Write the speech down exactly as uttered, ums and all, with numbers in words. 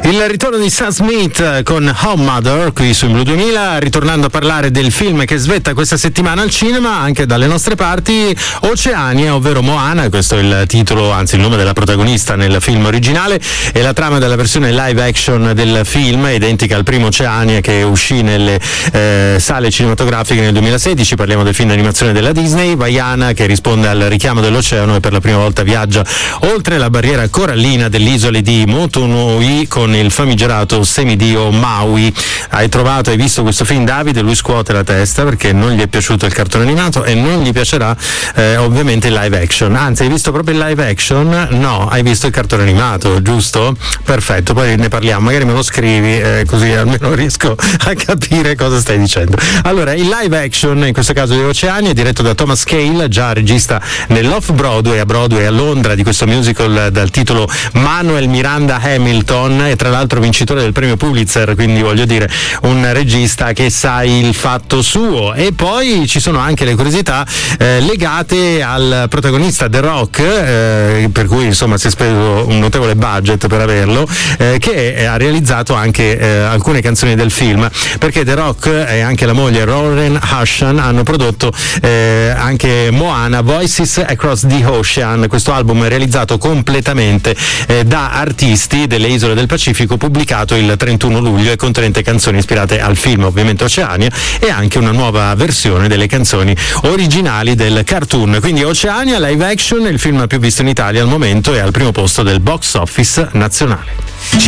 Il ritorno di Sam Smith con Home Mother qui su Blu duemila, ritornando a parlare del film che svetta questa settimana al cinema anche dalle nostre parti, Oceania, ovvero Moana. Questo è il titolo, anzi il nome della protagonista nel film originale, e la trama della versione live action del film è identica al primo Oceania che uscì nelle eh, sale cinematografiche nel duemilasedici. Parliamo del film d'animazione della Disney. Vaiana, che risponde al richiamo dell'oceano e per la prima volta viaggia oltre la barriera corallina dell'isola di Motunui con il famigerato semidio Maui. Hai trovato, hai visto questo film, Davide? Lui scuote la testa perché non gli è piaciuto il cartone animato e non gli piacerà eh, ovviamente il live action. Anzi, hai visto proprio il live action? No, hai visto il cartone animato, giusto? Perfetto, poi ne parliamo, magari me lo scrivi eh, così almeno riesco a capire cosa stai dicendo. Allora, il live action, in questo caso di Oceania, è diretto da Thomas Cale, già regista nell'Off Broadway a Broadway a Londra di questo musical dal titolo Manuel Miranda Hamilton, e tra l'altro vincitore del premio Pulitzer, quindi voglio dire un regista che sa il fatto suo. E poi ci sono anche le curiosità eh, legate al protagonista The Rock, eh, per cui insomma si è speso un notevole budget per averlo, eh, che ha realizzato anche eh, alcune canzoni del film, perché The Rock e anche la moglie Lauren Hashan hanno prodotto eh, anche Moana Voices Across the Ocean. Questo album è realizzato completamente eh, da artisti delle isole del Pacifico, pubblicato il trentuno luglio e contenente canzoni ispirate al film, ovviamente Oceania, e anche una nuova versione delle canzoni originali del cartoon. Quindi Oceania live action è il film più visto in Italia al momento e al primo posto del box office nazionale.